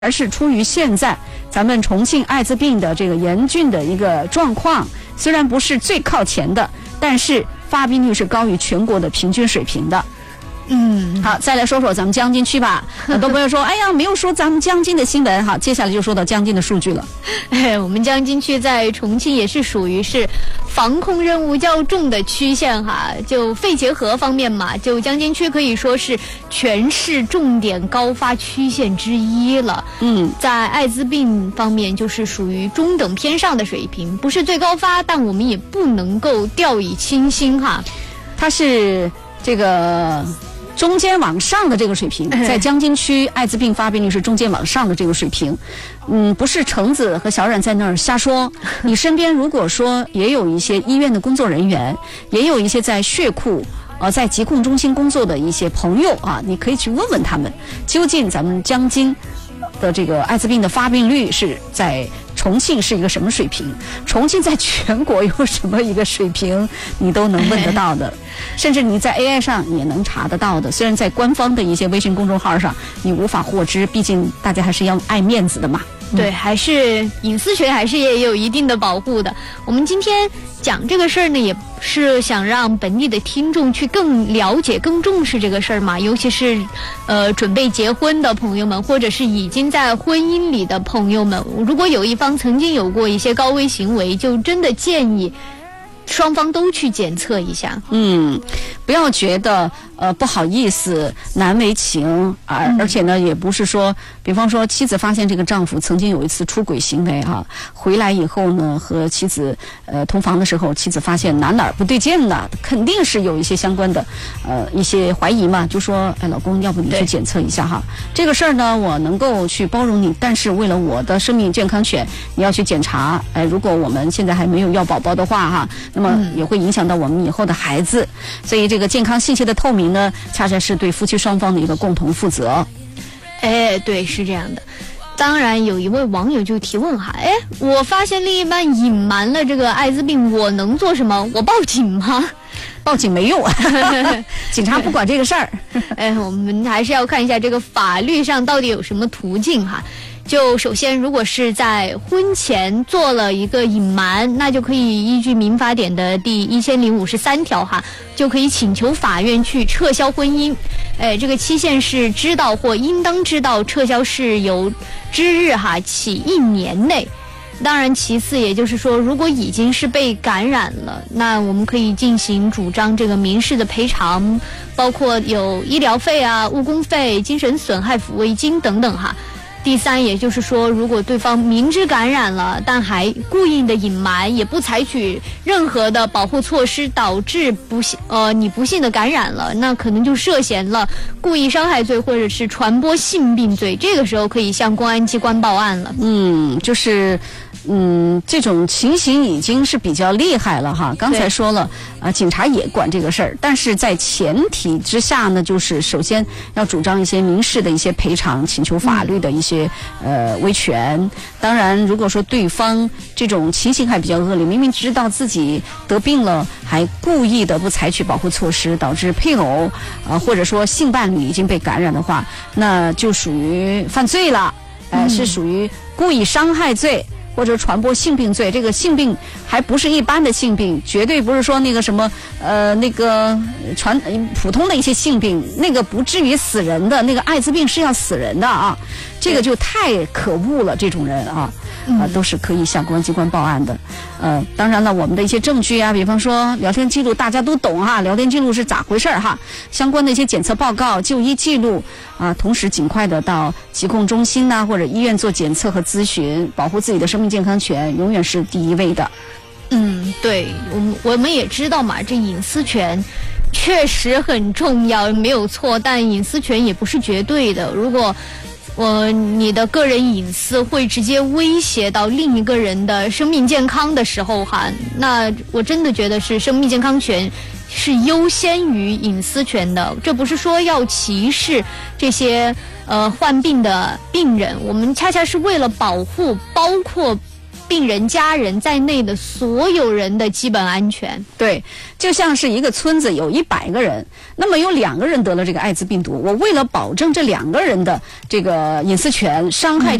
而是出于现在咱们重庆艾滋病的这个严峻的一个状况，虽然不是最靠前的，但是发病率是高于全国的平均水平的。好，再来说说咱们江津区吧。很多朋友说，哎呀，没有说咱们江津的新闻。好，接下来就说到江津的数据了。 我们江津区在重庆也是属于是防控任务较重的区县哈。就肺结核方面嘛，就江津区可以说是全市重点高发区县之一了。在艾滋病方面就是属于中等偏上的水平，不是最高发，但我们也不能够掉以轻心哈。 它是这个中间往上的这个水平，在江津区艾滋病发病率是中间往上的这个水平。不是橙子和小冉在那儿瞎说。你身边如果说也有一些医院的工作人员，也有一些在血库在疾控中心工作的一些朋友啊，你可以去问问他们，究竟咱们江津的这个艾滋病的发病率是在重庆是一个什么水平，重庆在全国有什么一个水平，你都能问得到的，甚至你在 AI 上也能查得到的。虽然在官方的一些微信公众号上你无法获知，毕竟大家还是要爱面子的嘛。 对，还是隐私权还是也有一定的保护的。我们今天讲这个事儿呢，也是想让本地的听众去更了解、更重视这个事儿嘛。尤其是准备结婚的朋友们，或者是已经在婚姻里的朋友们，如果有一方曾经有过一些高危行为，就真的建议双方都去检测一下。 不要觉得不好意思难为情，而且呢也不是说，比方说妻子发现这个丈夫曾经有一次出轨行为回来以后呢和妻子同房的时候，妻子发现哪儿不对劲的，肯定是有一些相关的一些怀疑嘛，就说老公要不你去检测一下哈。这个事儿呢我能够去包容你，但是为了我的生命健康权你要去检查。如果我们现在还没有要宝宝的话那么也会影响到我们以后的孩子，所以这个健康信息的透明呢，恰恰是对夫妻双方的一个共同负责。 对，是这样的。当然有一位网友就提问我发现另一半隐瞒了这个艾滋病，我能做什么？我报警吗？ 报警没用警察不管这个事儿我们还是要看一下这个法律上到底有什么途径哈。就首先，如果是在婚前做了一个隐瞒，那就可以依据民法典的第1053条就可以请求法院去撤销婚姻。这个期限是知道或应当知道，撤销是由之日起1年内。当然，其次也就是说，如果已经是被感染了，那我们可以进行主张这个民事的赔偿，包括有医疗费误工费、精神损害抚慰金等等第三，也就是说，如果对方明知感染了，但还故意的隐瞒，也不采取任何的保护措施，导致你不幸的感染了，那可能就涉嫌了故意伤害罪或者是传播性病罪，这个时候可以向公安机关报案了。 这种情形已经是比较厉害了刚才说了警察也管这个事儿，但是在前提之下呢，就是首先要主张一些民事的一些赔偿，请求法律的一些维权。当然如果说对方这种情形还比较恶劣，明明知道自己得病了，还故意的不采取保护措施，导致配偶或者说性伴侣已经被感染的话，那就属于犯罪了，是属于故意伤害罪或者传播性病罪。这个性病还不是一般的性病，绝对不是说那个什么普通的一些性病，那个不至于死人的，那个艾滋病是要死人的这个就太可恶了，这种人都是可以向公安机关报案的。当然了，我们的一些证据比方说聊天记录大家都懂聊天记录是咋回事相关的一些检测报告、就医记录同时尽快的到疾控中心或者医院做检测和咨询，保护自己的生命健康权永远是第一位的。 对，我们也知道嘛，这隐私权确实很重要，没有错，但隐私权也不是绝对的。如果你的个人隐私会直接威胁到另一个人的生命健康的时候那我真的觉得是生命健康权是优先于隐私权的。这不是说要歧视这些患病的病人，我们恰恰是为了保护包括病人家人在内的所有人的基本安全。 对，就像是一个村子有100个人，那么有2个人得了这个艾滋病毒，我为了保证这2个人的这个隐私权，伤害